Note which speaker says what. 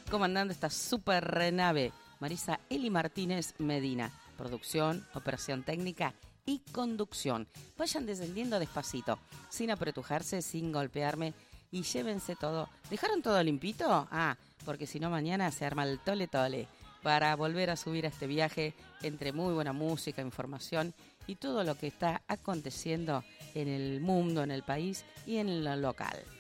Speaker 1: comandando esta super nave, Marisa Eli Martínez Medina. Producción, operación técnica y conducción. Vayan descendiendo despacito, sin apretujarse, sin golpearme y llévense todo. ¿Dejaron todo limpito? Porque si no mañana se arma el tole tole para volver a subir a este viaje entre muy buena música, información y todo lo que está aconteciendo en el mundo, en el país y en lo local.